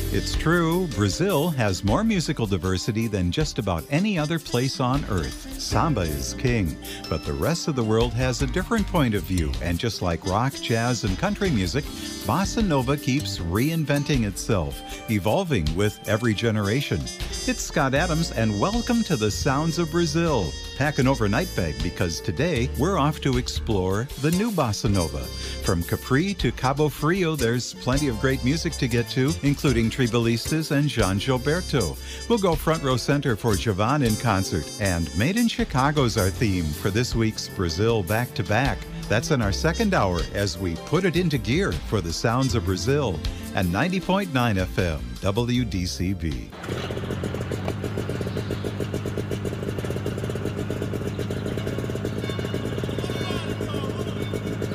It's true, Brazil has more musical diversity than just about any other place on earth. Samba is king, but the rest of the world has a different point of view, and just like rock, jazz, and country music, bossa nova keeps reinventing itself, evolving with every generation. It's Scott Adams, and welcome to the Sounds of Brazil. Pack an overnight bag because today we're off to explore the new bossa nova. From Capri to Cabo Frio, there's plenty of great music to get to, including Tribalistas and João Gilberto. We'll go front row center for Javan in concert, and Made in Chicago's our theme for this week's Brazil Back to Back. That's in our second hour as we put it into gear for the Sounds of Brazil and 90.9 FM WDCB.